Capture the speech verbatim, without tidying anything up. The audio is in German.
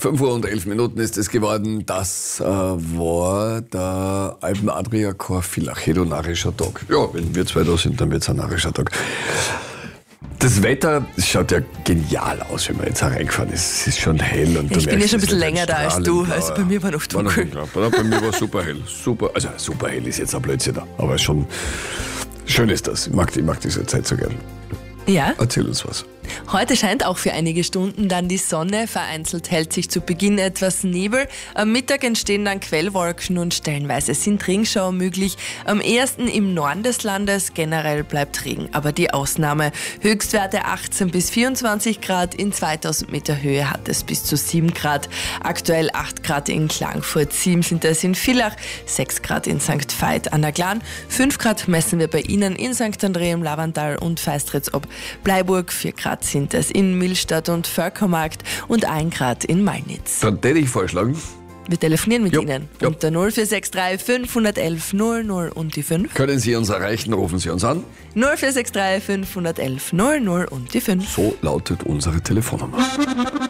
fünf Uhr und elf Minuten ist es geworden. Das äh, war der Alpen-Adria-Chor Villach, hedonarischer Tag. Ja, wenn wir zwei da sind, dann wird es ein narischer Tag. Das Wetter schaut ja genial aus, wenn man jetzt hereingefahren ist. Es ist schon hell. Und Ja, ich bin ja schon ein bisschen es länger da als du. Also bei mir war noch War noch dunkel. dunkel. Ja, bei mir war super hell. Super, also super hell ist jetzt ein Blödsinn da. Aber schon schön ist das. Ich mag, ich mag diese Zeit so gern. Ja, Erzähl uns was. heute scheint auch für einige Stunden dann die Sonne. Vereinzelt hält sich zu Beginn etwas Nebel. Am Mittag entstehen dann Quellwolken und stellenweise sind Regenschauer möglich. Am ehesten im Norden des Landes. Generell bleibt Regen aber die Ausnahme. Höchstwerte achtzehn bis vierundzwanzig Grad. In zweitausend Meter Höhe hat es bis zu sieben Grad. Aktuell acht Grad in Klagenfurt, sieben sind es in Villach, sechs Grad in Sankt Veit an der Glan, fünf Grad messen wir bei Ihnen in Sankt André im Lavandal und Feistritz ob Bleiburg, vier Grad sind es in Millstatt und Völkermarkt und ein Grad in Malnitz. Dann hätte ich vorschlagen, Wir telefonieren mit Jo, Ihnen jo. unter null vier sechs drei fünf eins eins null null und die fünf. können Sie uns erreichen, rufen Sie uns an. null vier sechs drei fünf eins eins null null und die fünf. So lautet unsere Telefonnummer.